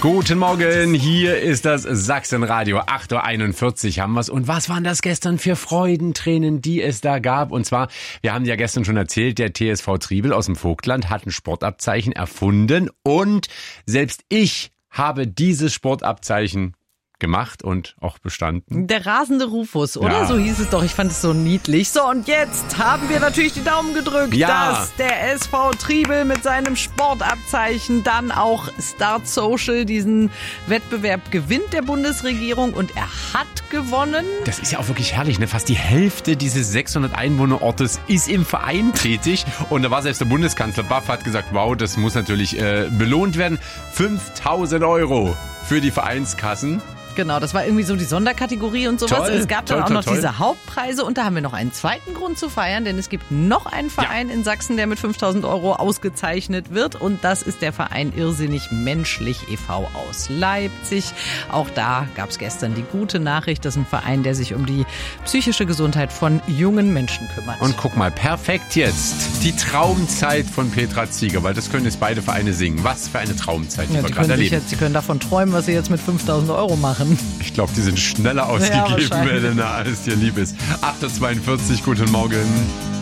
Guten Morgen, hier ist das Sachsenradio. 8.41 Uhr haben wir's. Und was waren das gestern für Freudentränen, die es da gab? Und zwar, wir haben ja gestern schon erzählt, der TSV Triebel aus dem Vogtland hat ein Sportabzeichen erfunden. Und selbst ich habe dieses Sportabzeichen gemacht und auch bestanden. Der rasende Rufus, oder? Ja. So hieß es doch. Ich fand es so niedlich. So, und jetzt haben wir natürlich die Daumen gedrückt, dass der SV Triebel mit seinem Sportabzeichen dann auch Start Social diesen Wettbewerb gewinnt der Bundesregierung. Und er hat gewonnen. Das ist ja auch wirklich herrlich, ne? Fast die Hälfte dieses 600 Einwohnerortes ist im Verein tätig. Und da war selbst der Bundeskanzler Baff, hat gesagt, wow, das muss natürlich belohnt werden. 5.000 € für die Vereinskassen. Genau, das war irgendwie so die Sonderkategorie und sowas. Toll, Es gab dann toll, auch toll, noch toll. diese Hauptpreise und da haben wir noch einen zweiten Grund zu feiern, denn es gibt noch einen Verein in Sachsen, der mit 5.000 € ausgezeichnet wird und das ist der Verein Irrsinnig Menschlich e.V. aus Leipzig. Auch da gab es gestern die gute Nachricht, das ist ein Verein, der sich um die psychische Gesundheit von jungen Menschen kümmert. Und guck mal, perfekt jetzt. Die Traumzeit von Petra Zieger, weil das können jetzt beide Vereine singen. Was für eine Traumzeit, die ja, wir die gerade können sich erleben. jetzt, Sie können davon träumen, was sie jetzt mit 5.000 € machen. Ich glaube, die sind schneller ausgegeben, wahrscheinlich. Elena, als dir lieb ist. 8.42 Uhr, guten Morgen.